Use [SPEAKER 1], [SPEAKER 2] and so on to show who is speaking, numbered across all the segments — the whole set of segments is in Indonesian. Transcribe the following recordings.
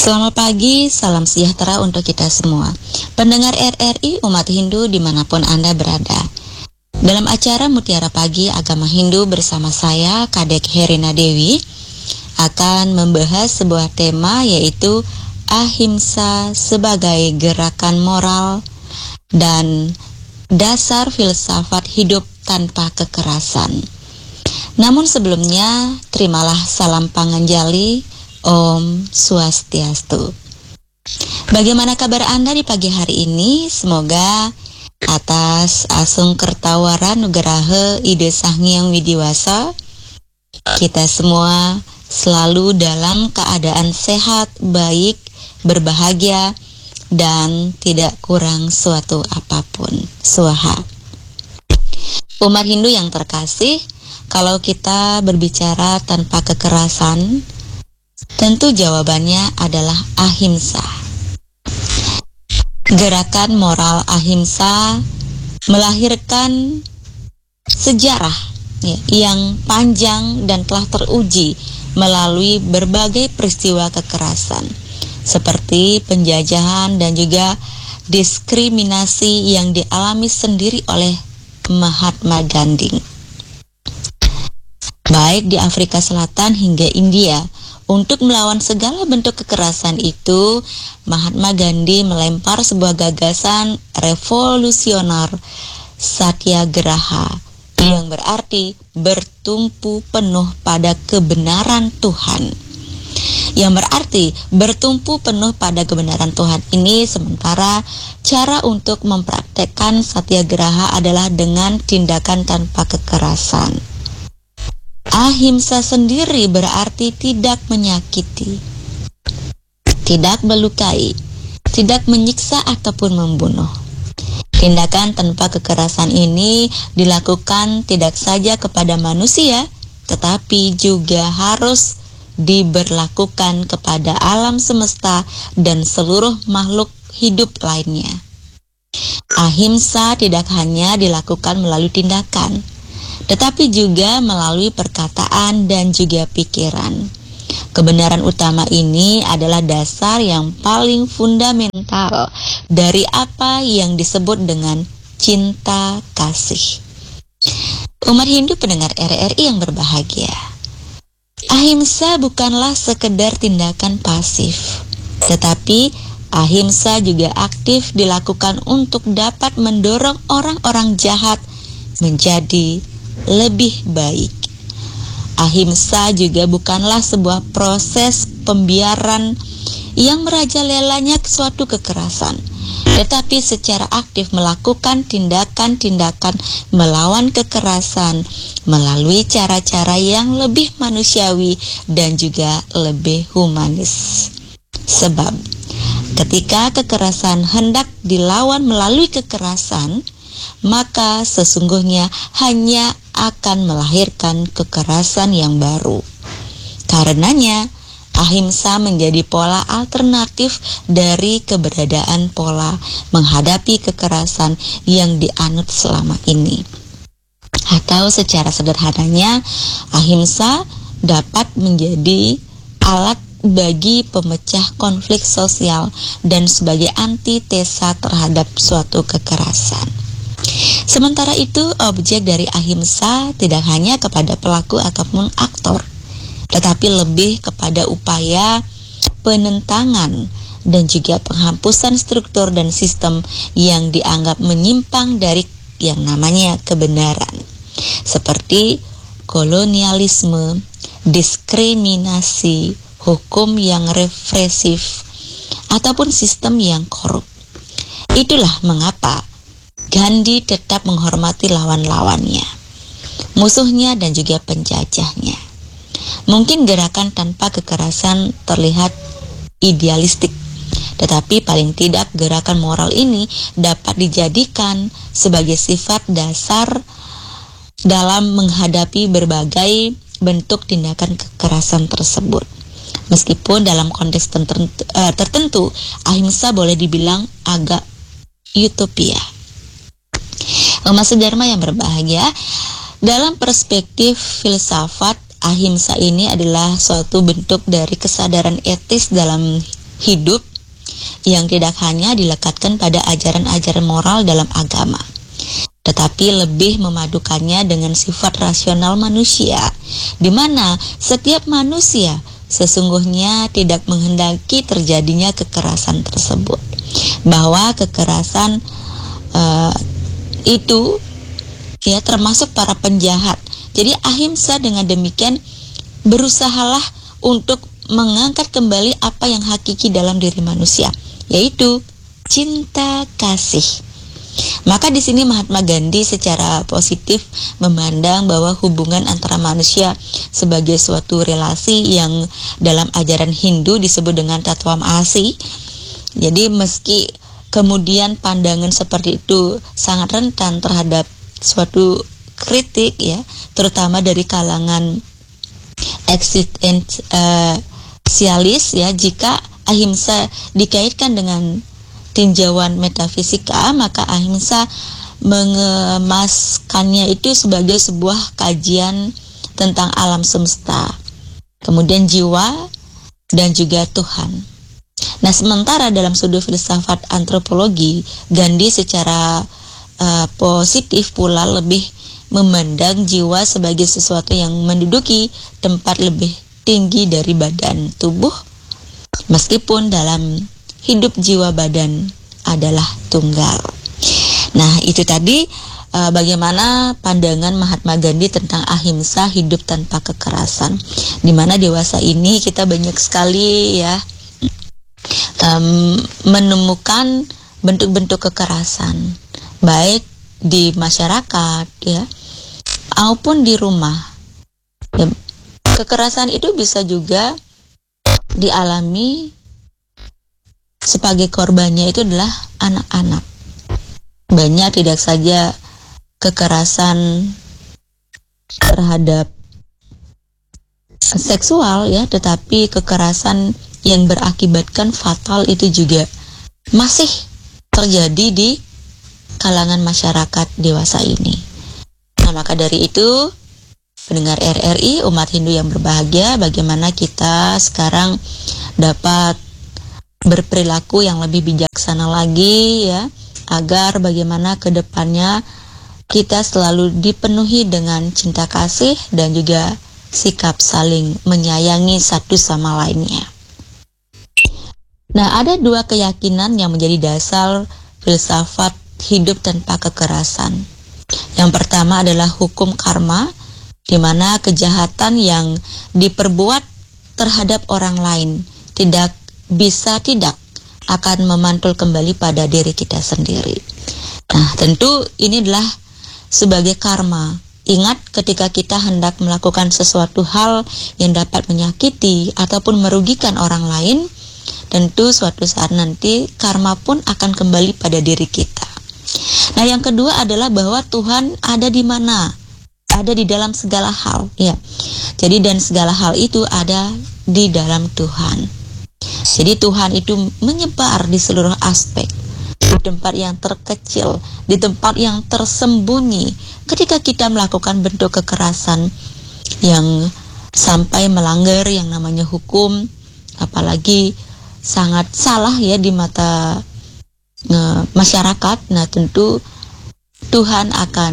[SPEAKER 1] Selamat pagi, salam sejahtera untuk kita semua. Pendengar RRI umat Hindu dimanapun Anda berada. Dalam acara Mutiara Pagi Agama Hindu bersama saya, Kadek Herina Dewi, akan membahas sebuah tema yaitu ahimsa sebagai gerakan moral dan dasar filsafat hidup tanpa kekerasan. Namun sebelumnya, terimalah salam panganjali. Om Swastiastu. Bagaimana kabar Anda di pagi hari ini? Semoga atas asung kertawara nugraha ide sanghyang widiwasa, kita semua selalu dalam keadaan sehat, baik, berbahagia, dan tidak kurang suatu apapun. Swaha. Umat Hindu yang terkasih, kalau kita berbicara tanpa kekerasan, tentu jawabannya adalah ahimsa. Gerakan moral ahimsa melahirkan sejarah yang panjang dan telah teruji melalui berbagai peristiwa kekerasan seperti penjajahan dan juga diskriminasi yang dialami sendiri oleh Mahatma Gandhi. Baik di Afrika Selatan hingga India. Untuk melawan segala bentuk kekerasan itu, Mahatma Gandhi melempar sebuah gagasan revolusioner Satyagraha yang berarti bertumpu penuh pada kebenaran Tuhan. Yang berarti bertumpu penuh pada kebenaran Tuhan ini, sementara cara untuk mempraktekkan Satyagraha adalah dengan tindakan tanpa kekerasan. Ahimsa sendiri berarti tidak menyakiti, tidak melukai, tidak menyiksa ataupun membunuh. Tindakan tanpa kekerasan ini dilakukan tidak saja kepada manusia, tetapi juga harus diberlakukan kepada alam semesta dan seluruh makhluk hidup lainnya. Ahimsa tidak hanya dilakukan melalui tindakan, tetapi juga melalui perkataan dan juga pikiran. Kebenaran utama ini adalah dasar yang paling fundamental dari apa yang disebut dengan cinta kasih. Umat Hindu pendengar RRI yang berbahagia, ahimsa bukanlah sekedar tindakan pasif, tetapi ahimsa juga aktif dilakukan untuk dapat mendorong orang-orang jahat menjadi lebih baik. Ahimsa juga bukanlah sebuah proses pembiaran yang merajalelanya suatu kekerasan, tetapi secara aktif melakukan tindakan-tindakan melawan kekerasan melalui cara-cara yang lebih manusiawi dan juga lebih humanis. Sebab ketika kekerasan hendak dilawan melalui kekerasan, maka sesungguhnya hanya akan melahirkan kekerasan yang baru. Karenanya, ahimsa menjadi pola alternatif dari keberadaan pola menghadapi kekerasan yang dianut selama ini. Atau secara sederhananya, ahimsa dapat menjadi alat bagi pemecah konflik sosial dan sebagai antitesa terhadap suatu kekerasan. Sementara itu, objek dari ahimsa tidak hanya kepada pelaku ataupun aktor, tetapi lebih kepada upaya penentangan dan juga penghapusan struktur dan sistem yang dianggap menyimpang dari yang namanya kebenaran, seperti kolonialisme, diskriminasi, hukum yang represif, ataupun sistem yang korup. Itulah mengapa Gandhi tetap menghormati lawan-lawannya, musuhnya dan juga penjajahnya. Mungkin gerakan tanpa kekerasan terlihat idealistik, tetapi paling tidak gerakan moral ini dapat dijadikan sebagai sifat dasar dalam menghadapi berbagai bentuk tindakan kekerasan tersebut. Meskipun dalam konteks tertentu, ahimsa boleh dibilang agak utopia. Umat Sedharma yang berbahagia, dalam perspektif filsafat, ahimsa ini adalah suatu bentuk dari kesadaran etis dalam hidup yang tidak hanya dilekatkan pada ajaran-ajaran moral dalam agama, tetapi lebih memadukannya dengan sifat rasional manusia, di mana setiap manusia sesungguhnya tidak menghendaki terjadinya kekerasan tersebut, bahwa kekerasan itu ya termasuk para penjahat. Jadi ahimsa dengan demikian berusahalah untuk mengangkat kembali apa yang hakiki dalam diri manusia, yaitu cinta kasih. Maka di sini Mahatma Gandhi secara positif memandang bahwa hubungan antara manusia sebagai suatu relasi yang dalam ajaran Hindu disebut dengan Tatwam Asi. Jadi meski kemudian pandangan seperti itu sangat rentan terhadap suatu kritik ya, terutama dari kalangan eksistensialis ya, jika ahimsa dikaitkan dengan tinjauan metafisika, maka ahimsa mengemaskannya itu sebagai sebuah kajian tentang alam semesta, kemudian jiwa dan juga Tuhan. Nah, sementara dalam sudut filsafat antropologi, Gandhi secara positif pula lebih memandang jiwa sebagai sesuatu yang menduduki tempat lebih tinggi dari badan tubuh, meskipun dalam hidup jiwa badan adalah tunggal. Nah, itu tadi bagaimana pandangan Mahatma Gandhi tentang ahimsa, hidup tanpa kekerasan. Di mana dewasa ini kita banyak sekali ya menemukan bentuk-bentuk kekerasan, baik di masyarakat ya maupun di rumah. Ya, kekerasan itu bisa juga dialami sebagai korbannya itu adalah anak-anak. Banyak tidak saja kekerasan terhadap seksual ya, tetapi kekerasan yang berakibatkan fatal itu juga masih terjadi di kalangan masyarakat dewasa ini. Nah, maka dari itu, pendengar RRI, umat Hindu yang berbahagia, bagaimana kita sekarang dapat berperilaku yang lebih bijaksana lagi ya, agar bagaimana ke depannya kita selalu dipenuhi dengan cinta kasih dan juga sikap saling menyayangi satu sama lainnya. Nah, ada dua keyakinan yang menjadi dasar filsafat hidup tanpa kekerasan. Yang pertama adalah hukum karma, di mana kejahatan yang diperbuat terhadap orang lain tidak akan memantul kembali pada diri kita sendiri. Nah, tentu ini adalah sebagai karma. Ingat, ketika kita hendak melakukan sesuatu hal yang dapat menyakiti ataupun merugikan orang lain, tentu suatu saat nanti karma pun akan kembali pada diri kita. Nah, yang kedua adalah bahwa Tuhan ada di mana? Ada di dalam segala hal, ya. Jadi dan segala hal itu ada di dalam Tuhan. Jadi Tuhan itu menyebar di seluruh aspek, di tempat yang terkecil, di tempat yang tersembunyi. Ketika kita melakukan bentuk kekerasan yang sampai melanggar yang namanya hukum, apalagi sangat salah ya di mata masyarakat, nah tentu Tuhan akan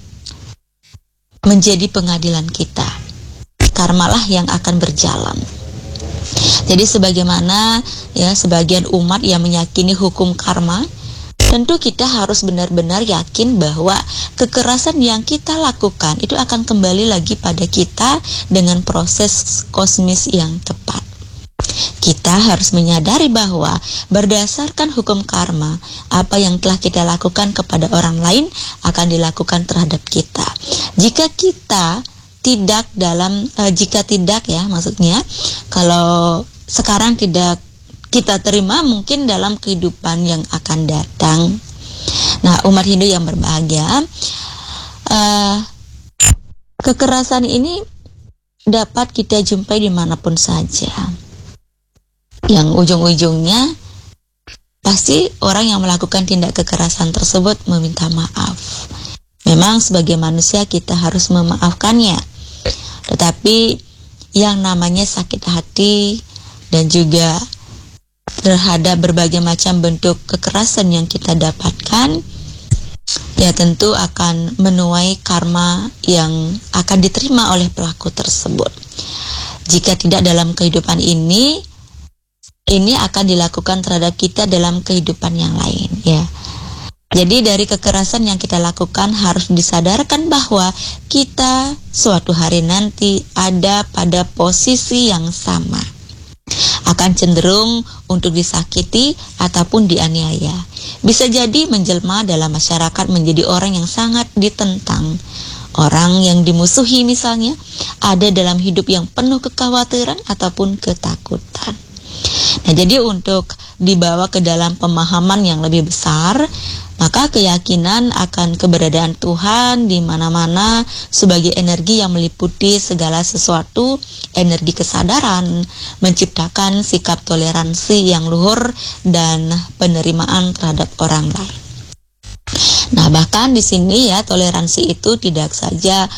[SPEAKER 1] menjadi pengadilan kita. Karmalah yang akan berjalan. Jadi sebagaimana ya sebagian umat yang meyakini hukum karma, tentu kita harus benar-benar yakin bahwa kekerasan yang kita lakukan itu akan kembali lagi pada kita dengan proses kosmis yang tepat. Kita harus menyadari bahwa berdasarkan hukum karma, apa yang telah kita lakukan kepada orang lain akan dilakukan terhadap kita. Jika tidak ya, maksudnya kalau sekarang tidak kita terima, mungkin dalam kehidupan yang akan datang. Nah, umat Hindu yang berbahagia, kekerasan ini dapat kita jumpai dimanapun saja. Yang ujung-ujungnya pasti orang yang melakukan tindak kekerasan tersebut meminta maaf. Memang sebagai manusia kita harus memaafkannya, tetapi yang namanya sakit hati dan juga terhadap berbagai macam bentuk kekerasan yang kita dapatkan, ya tentu akan menuai karma yang akan diterima oleh pelaku tersebut. Jika tidak dalam kehidupan ini akan dilakukan terhadap kita dalam kehidupan yang lain, ya. Jadi dari kekerasan yang kita lakukan harus disadarkan bahwa kita suatu hari nanti ada pada posisi yang sama, akan cenderung untuk disakiti ataupun dianiaya. Bisa jadi menjelma dalam masyarakat menjadi orang yang sangat ditentang, orang yang dimusuhi misalnya, ada dalam hidup yang penuh kekhawatiran ataupun ketakutan. Nah, jadi untuk dibawa ke dalam pemahaman yang lebih besar, maka keyakinan akan keberadaan Tuhan di mana-mana sebagai energi yang meliputi segala sesuatu, energi kesadaran, menciptakan sikap toleransi yang luhur dan penerimaan terhadap orang lain. Nah, bahkan di sini ya, toleransi itu tidak saja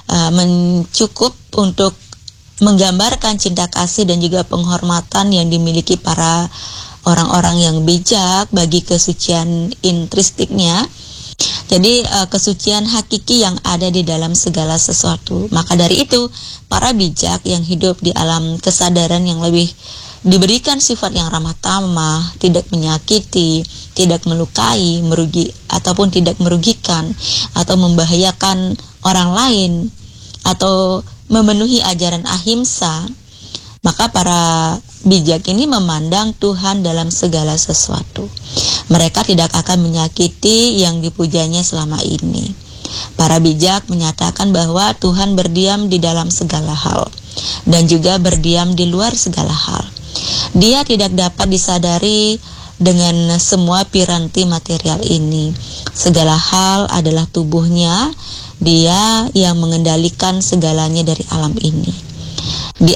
[SPEAKER 1] mencukup untuk menggambarkan cinta kasih dan juga penghormatan yang dimiliki para orang-orang yang bijak bagi kesucian intristiknya. Jadi kesucian hakiki yang ada di dalam segala sesuatu. Maka dari itu, para bijak yang hidup di alam kesadaran yang lebih diberikan sifat yang ramah tamah, tidak menyakiti, tidak melukai, ataupun tidak merugikan atau membahayakan orang lain, atau memenuhi ajaran ahimsa, maka para bijak ini memandang Tuhan dalam segala sesuatu. Mereka tidak akan menyakiti yang dipujanya selama ini. Para bijak menyatakan bahwa Tuhan berdiam di dalam segala hal dan juga berdiam di luar segala hal. Dia tidak dapat disadari dengan semua piranti material ini. Segala hal adalah tubuhnya. Dia yang mengendalikan segalanya dari alam ini. Di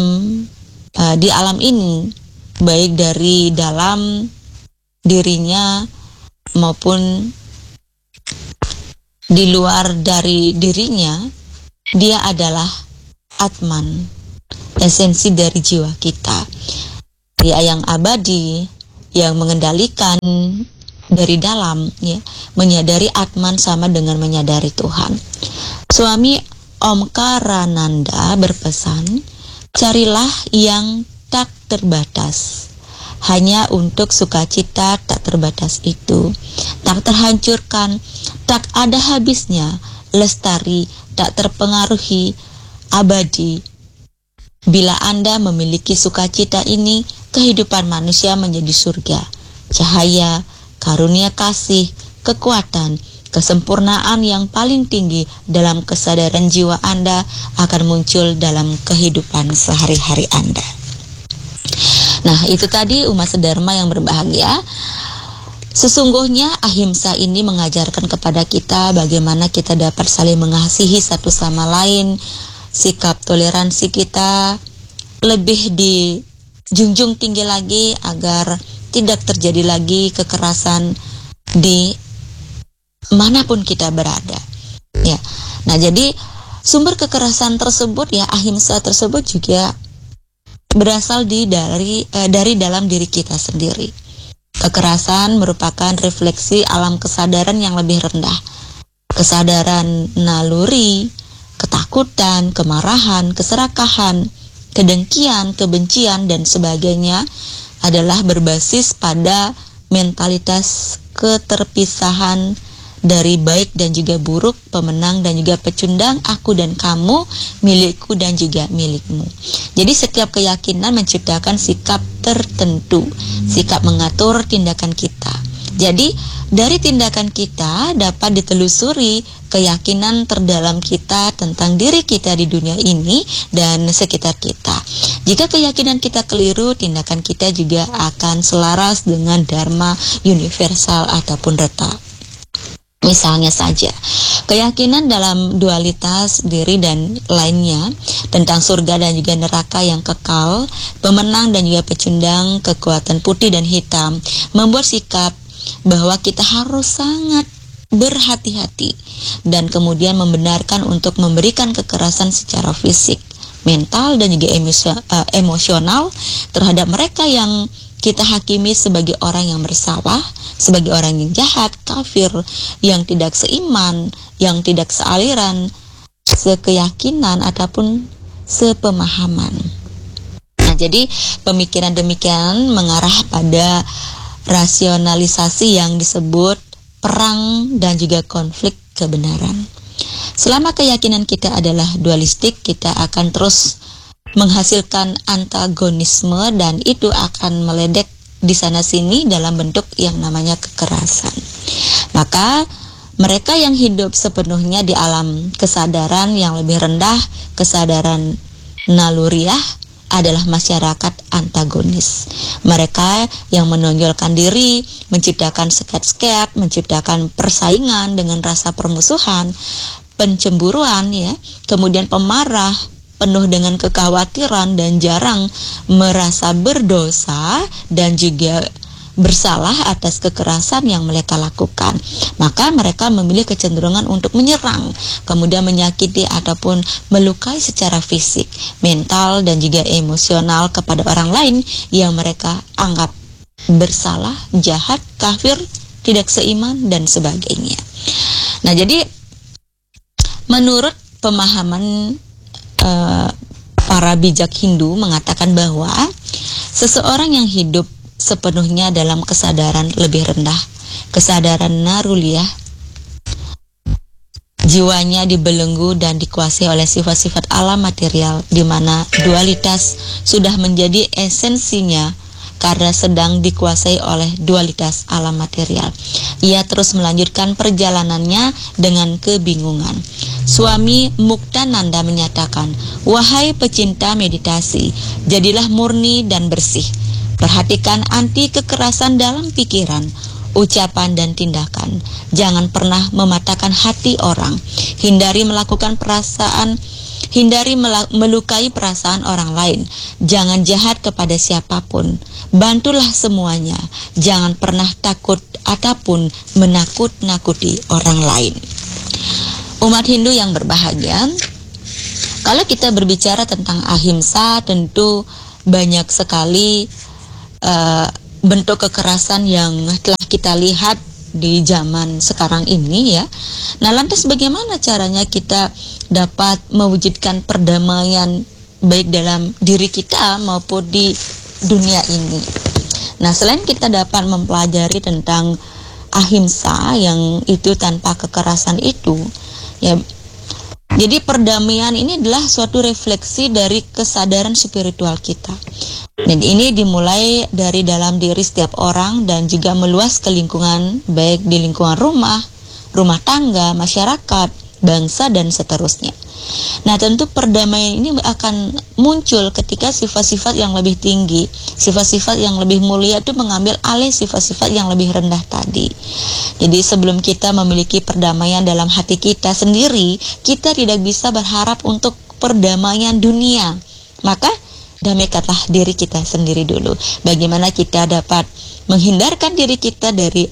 [SPEAKER 1] alam ini, baik dari dalam dirinya maupun di luar dari dirinya, dia adalah Atman, esensi dari jiwa kita. Dia yang abadi, yang mengendalikan dari dalam, ya, menyadari Atman sama dengan menyadari Tuhan. Swami Omkarananda berpesan, carilah yang tak terbatas, hanya untuk sukacita tak terbatas itu, tak terhancurkan, tak ada habisnya, lestari, tak terpengaruhi, abadi. Bila Anda memiliki sukacita ini, kehidupan manusia menjadi surga, cahaya, karunia kasih, kekuatan, kesempurnaan yang paling tinggi dalam kesadaran jiwa Anda akan muncul dalam kehidupan sehari-hari Anda. Nah, itu tadi umat sedharma yang berbahagia. Sesungguhnya ahimsa ini mengajarkan kepada kita bagaimana kita dapat saling mengasihi satu sama lain. Sikap toleransi kita lebih dijunjung tinggi lagi agar tidak terjadi lagi kekerasan di manapun kita berada. Ya. Nah, jadi sumber kekerasan tersebut, ya, ahimsa tersebut juga berasal dari dalam diri kita sendiri. Kekerasan merupakan refleksi alam kesadaran yang lebih rendah. Kesadaran naluri, ketakutan, kemarahan, keserakahan, kedengkian, kebencian, dan sebagainya adalah berbasis pada mentalitas keterpisahan dari baik dan juga buruk, pemenang dan juga pecundang, aku dan kamu, milikku dan juga milikmu. Jadi setiap keyakinan menciptakan sikap tertentu, sikap mengatur tindakan kita. Jadi dari tindakan kita dapat ditelusuri keyakinan terdalam kita tentang diri kita di dunia ini dan sekitar kita. Jika keyakinan kita keliru, tindakan kita juga akan selaras dengan dharma universal ataupun reta. Misalnya saja, keyakinan dalam dualitas diri dan lainnya, tentang surga dan juga neraka yang kekal, pemenang dan juga pecundang, kekuatan putih dan hitam, membuat sikap bahwa kita harus sangat berhati-hati dan kemudian membenarkan untuk memberikan kekerasan secara fisik, mental dan juga emosional terhadap mereka yang kita hakimi sebagai orang yang bersalah, sebagai orang yang jahat, kafir, yang tidak seiman, yang tidak sealiran, sekeyakinan ataupun sepemahaman. Nah, jadi pemikiran demikian mengarah pada rasionalisasi yang disebut perang dan juga konflik kebenaran. Selama keyakinan kita adalah dualistik, kita akan terus menghasilkan antagonisme dan itu akan meledek di sana sini dalam bentuk yang namanya kekerasan. Maka mereka yang hidup sepenuhnya di alam kesadaran yang lebih rendah, kesadaran naluriah, adalah masyarakat antagonis. Mereka yang menonjolkan diri, menciptakan sket-sket, menciptakan persaingan dengan rasa permusuhan, pencemburuan, ya, kemudian pemarah, penuh dengan kekhawatiran dan jarang merasa berdosa dan juga bersalah atas kekerasan yang mereka lakukan. Maka mereka memilih kecenderungan untuk menyerang, kemudian menyakiti ataupun melukai secara fisik, mental dan juga emosional kepada orang lain yang mereka anggap bersalah, jahat, kafir, tidak seiman dan sebagainya. Nah, jadi menurut pemahaman para bijak Hindu mengatakan bahwa seseorang yang hidup sepenuhnya dalam kesadaran lebih rendah, kesadaran naruliyah, jiwanya dibelenggu dan dikuasai oleh sifat-sifat alam material, di mana dualitas sudah menjadi esensinya karena sedang dikuasai oleh dualitas alam material. Ia terus melanjutkan perjalanannya dengan kebingungan. Swami Muktananda menyatakan, "Wahai pecinta meditasi, jadilah murni dan bersih. Perhatikan anti kekerasan dalam pikiran, ucapan dan tindakan. Jangan pernah mematahkan hati orang. Hindari melukai perasaan orang lain. Jangan jahat kepada siapapun. Bantulah semuanya. Jangan pernah takut ataupun menakut-nakuti orang lain." Umat Hindu yang berbahagia, kalau kita berbicara tentang ahimsa, tentu banyak sekali bentuk kekerasan yang telah kita lihat di zaman sekarang ini, ya. Nah, lantas bagaimana caranya kita dapat mewujudkan perdamaian baik dalam diri kita maupun di dunia ini? Nah, selain kita dapat mempelajari tentang ahimsa yang itu tanpa kekerasan itu, ya, jadi perdamaian ini adalah suatu refleksi dari kesadaran spiritual kita. Dan ini dimulai dari dalam diri setiap orang dan juga meluas ke lingkungan, baik di lingkungan rumah, rumah tangga, masyarakat, bangsa, dan seterusnya. Nah, tentu perdamaian ini akan muncul ketika sifat-sifat yang lebih tinggi, sifat-sifat yang lebih mulia itu mengambil alih sifat-sifat yang lebih rendah tadi. Jadi sebelum kita memiliki perdamaian dalam hati kita sendiri, kita tidak bisa berharap untuk perdamaian dunia. Maka damaikanlah diri kita sendiri dulu. Bagaimana kita dapat menghindarkan diri kita dari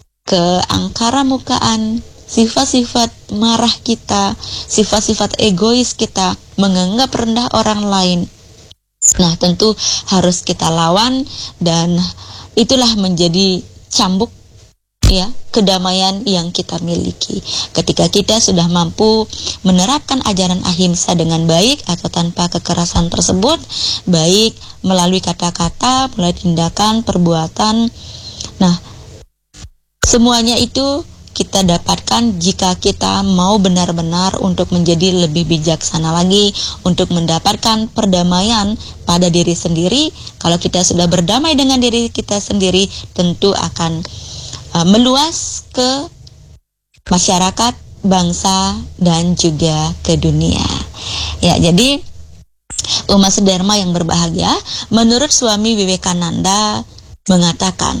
[SPEAKER 1] keangkaramukaan, sifat-sifat marah kita, sifat-sifat egois kita, menganggap rendah orang lain. Nah, tentu harus kita lawan, dan itulah menjadi cambuk, ya, kedamaian yang kita miliki. Ketika kita sudah mampu menerapkan ajaran ahimsa dengan baik atau tanpa kekerasan tersebut, baik melalui kata-kata, melalui tindakan, perbuatan. Nah, semuanya itu kita dapatkan jika kita mau benar-benar untuk menjadi lebih bijaksana lagi, untuk mendapatkan perdamaian pada diri sendiri. Kalau kita sudah berdamai dengan diri kita sendiri, tentu akan meluas ke masyarakat, bangsa, dan juga ke dunia. Ya, jadi umat sedharma yang berbahagia, menurut Swami Vivekananda mengatakan,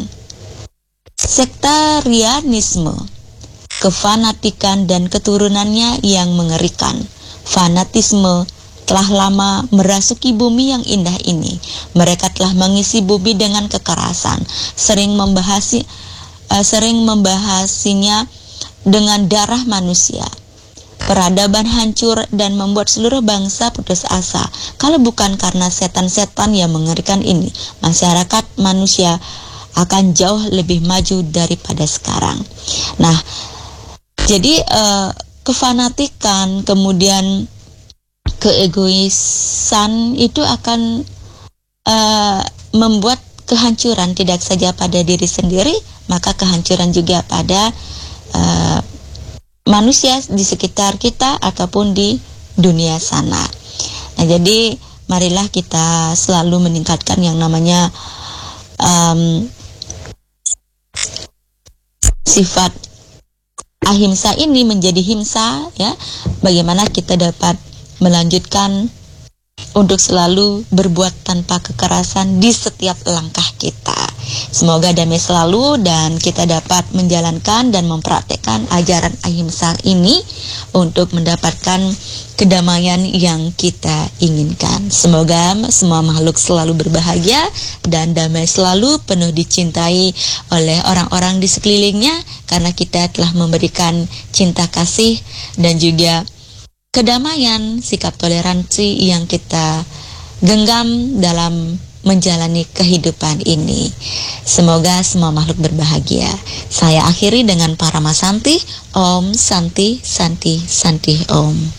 [SPEAKER 1] sektarianisme, kefanatikan dan keturunannya yang mengerikan. Fanatisme telah lama merasuki bumi yang indah ini. Mereka telah mengisi bumi dengan kekerasan, sering membahasinya dengan darah manusia. peradaban hancur dan membuat seluruh bangsa putus asa. Kalau bukan karena setan-setan yang mengerikan ini, masyarakat manusia akan jauh lebih maju daripada sekarang. Nah, jadi kefanatikan, kemudian keegoisan itu akan membuat kehancuran tidak saja pada diri sendiri, maka kehancuran juga pada manusia di sekitar kita ataupun di dunia sana. Nah, jadi marilah kita selalu meningkatkan yang namanya sifat ahimsa ini menjadi himsa, ya. Bagaimana kita dapat melanjutkan untuk selalu berbuat tanpa kekerasan di setiap langkah kita. Semoga damai selalu dan kita dapat menjalankan dan mempraktekkan ajaran ahimsa ini untuk mendapatkan kedamaian yang kita inginkan. Semoga semua makhluk selalu berbahagia dan damai selalu, penuh dicintai oleh orang-orang di sekelilingnya, karena kita telah memberikan cinta kasih dan juga kedamaian, sikap toleransi yang kita genggam dalam menjalani kehidupan ini. Semoga semua makhluk berbahagia. Saya akhiri dengan Parama Santi. Om Santi Santi Santi Om.